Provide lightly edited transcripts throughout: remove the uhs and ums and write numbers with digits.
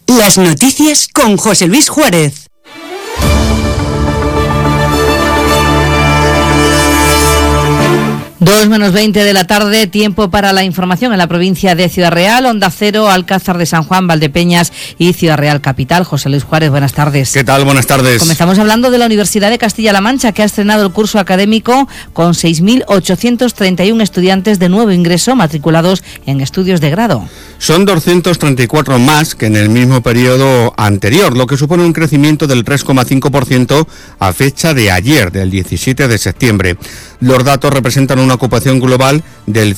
Las noticias con José Luis Juárez. Dos menos 20 de la tarde, tiempo para la información en la provincia de Ciudad Real, Onda Cero, Alcázar de San Juan, Valdepeñas y Ciudad Real Capital. José Luis Juárez, buenas tardes. ¿Qué tal? Buenas tardes. Comenzamos hablando de la Universidad de Castilla-La Mancha, que ha estrenado el curso académico con 6.831 estudiantes de nuevo ingreso matriculados en estudios de grado. Son 234 más que en el mismo periodo anterior, lo que supone un crecimiento del 3,5% a fecha de ayer, del 17 de septiembre. Los datos representan una ocupación global del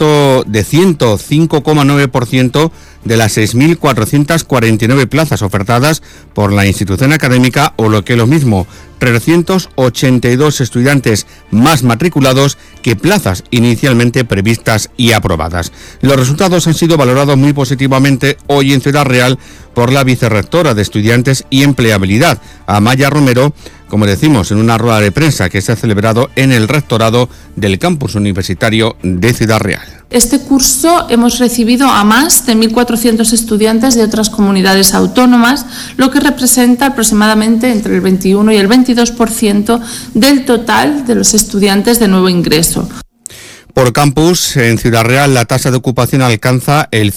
105,9% de las 6.449 plazas ofertadas por la institución académica, o lo que es lo mismo, 382 estudiantes más matriculados que plazas inicialmente previstas y aprobadas. Los resultados han sido valorados muy positivamente hoy en Ciudad Real por la vicerrectora de Estudiantes y Empleabilidad, Amaya Romero, como decimos, en una rueda de prensa que se ha celebrado en el rectorado del campus universitario de Ciudad Real. Este curso hemos recibido a más de 1.400 estudiantes de otras comunidades autónomas, lo que representa aproximadamente entre el 21 y el 22% del total de los estudiantes de nuevo ingreso. Por campus, en Ciudad Real, la tasa de ocupación alcanza el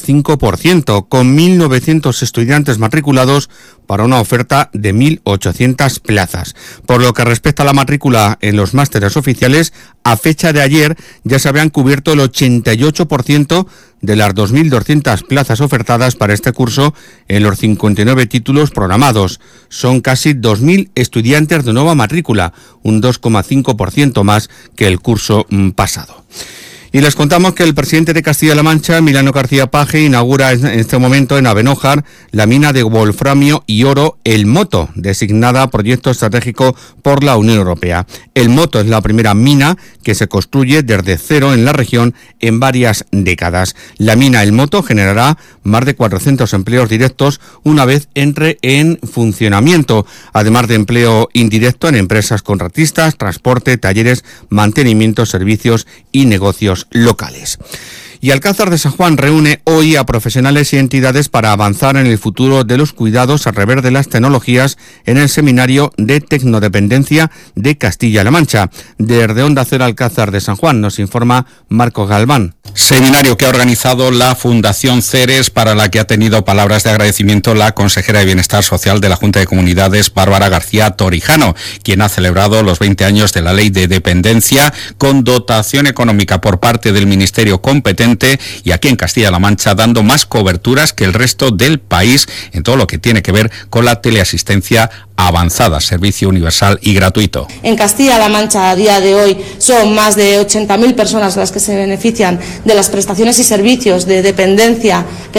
105%, con 1.900 estudiantes matriculados para una oferta de 1.800 plazas. Por lo que respecta a la matrícula en los másteres oficiales, a fecha de ayer ya se habían cubierto el 88% de las 2.200 plazas ofertadas para este curso en los 59 títulos programados. Son casi 2.000 estudiantes de nueva matrícula, un 2,5% más que el curso pasado. Y les contamos que el presidente de Castilla-La Mancha, Emiliano García Paje, inaugura en este momento en Abenójar la mina de wolframio y oro El Moto, designada Proyecto Estratégico por la Unión Europea. El Moto es la primera mina que se construye desde cero en la región en varias décadas. La mina El Moto generará más de 400 empleos directos una vez entre en funcionamiento, además de empleo indirecto en empresas contratistas, transporte, talleres, mantenimiento, servicios y negocios locales. Y Alcázar de San Juan reúne hoy a profesionales y entidades para avanzar en el futuro de los cuidados a través de las tecnologías en el Seminario de Tecnodependencia de Castilla-La Mancha. Desde Onda Cero Alcázar de San Juan nos informa Marcos Galván. Seminario que ha organizado la Fundación Ceres, para la que ha tenido palabras de agradecimiento la consejera de Bienestar Social de la Junta de Comunidades, Bárbara García Torijano, quien ha celebrado los 20 años de la Ley de Dependencia con dotación económica por parte del Ministerio competente, y aquí en Castilla-La Mancha dando más coberturas que el resto del país en todo lo que tiene que ver con la teleasistencia avanzada, servicio universal y gratuito. En Castilla-La Mancha a día de hoy son más de 80.000 personas las que se benefician de las prestaciones y servicios de dependencia que